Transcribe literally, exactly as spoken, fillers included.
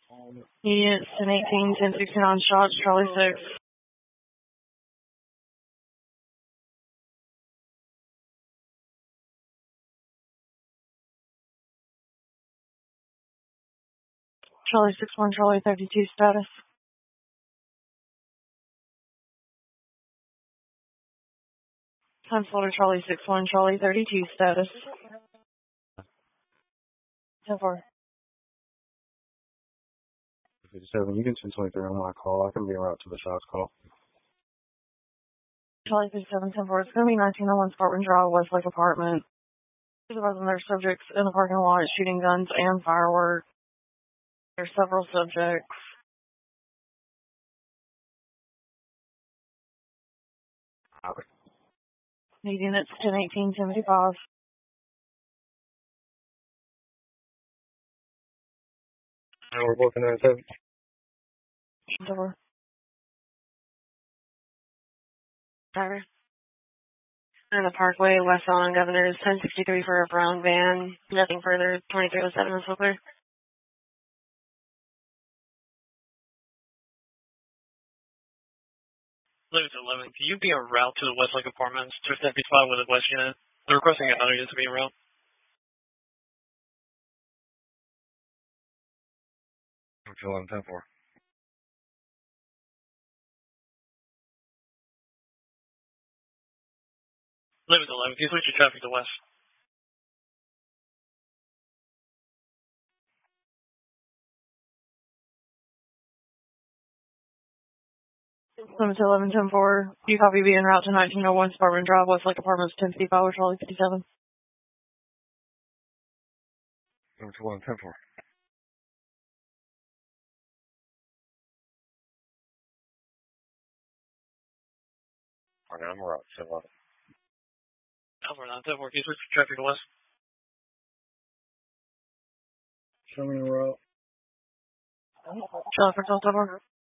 Units ten eighteen, ten sixty-nine shots, Charlie six. Charlie six one, Charlie thirty-two status. Time folder Charlie six one, Charlie thirty-two status. ten four. fifty-seven, you can ten twenty-three on my call. I can be en route to the shots call. Charlie fifty-seven, ten four. It's going to be nineteen oh one Spartan Drive, Westlake Apartment. There's other subjects in the parking lot shooting guns and fireworks. There's several subjects. Okay. Need units ten eighteen, ten fifty-five. And we're both in there at seven. Over. Driver. In the Parkway, West Island Governors, ten sixty-three for a brown van. Nothing further. twenty-three oh seven is so clear. Louis eleven, can you be en route to the Westlake Apartments, two seventy-five with a West unit? They're requesting another unit to be en route. eleven, ten four. Louis eleven, can you switch your traffic to West? seven to eleven, ten four. You copy be en route to nineteen oh one Spartan Drive, Westlake Apartments, ten fifty-five with Charlie fifty-seven. seven to eleven, ten four. Alright, I'm en route to eleven. Alpha nine ten four, can you switch your traffic to West? Show me en route. Charlie for Delta.